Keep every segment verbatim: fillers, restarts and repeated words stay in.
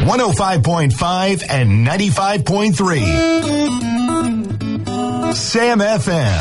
one oh five point five and ninety-five point three. Sam F M.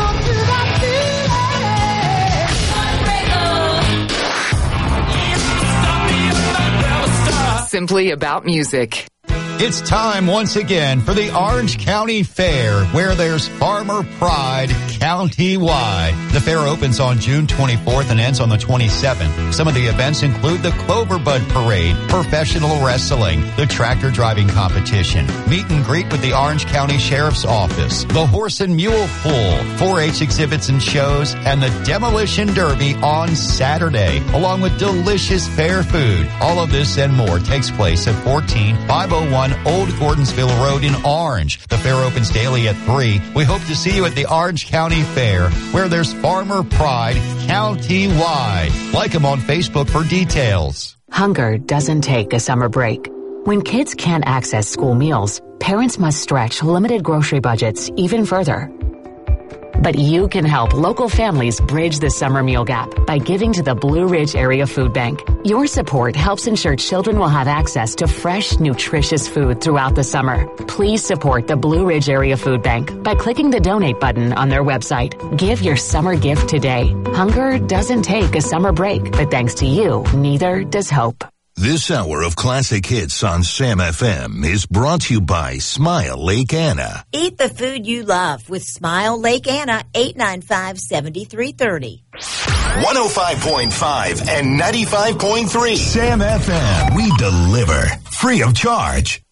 Simply about music. It's time once again for the Orange County Fair, where there's farmer pride county-wide. The fair opens on June twenty-fourth and ends on the twenty-seventh. Some of the events include the Cloverbud Parade, professional wrestling, the tractor driving competition, meet and greet with the Orange County Sheriff's Office, the Horse and Mule Pull, four H exhibits and shows, and the Demolition Derby on Saturday, along with delicious fair food. All of this and more takes place at fourteen five oh one Old Gordonsville Road in Orange. The fair opens daily at three. We hope to see you at the Orange County Fair, where there's farmer pride county-wide. Like them on Facebook for details. Hunger doesn't take a summer break. When kids can't access school meals, parents must stretch limited grocery budgets even further. But you can help local families bridge the summer meal gap by giving to the Blue Ridge Area Food Bank. Your support helps ensure children will have access to fresh, nutritious food throughout the summer. Please support the Blue Ridge Area Food Bank by clicking the donate button on their website. Give your summer gift today. Hunger doesn't take a summer break, but thanks to you, neither does hope. This hour of classic hits on Sam F M is brought to you by Smile Lake Anna. Eat the food you love with Smile Lake Anna, eight nine five, seven three three oh. one oh five point five and ninety-five point three. Sam F M. We deliver free of charge.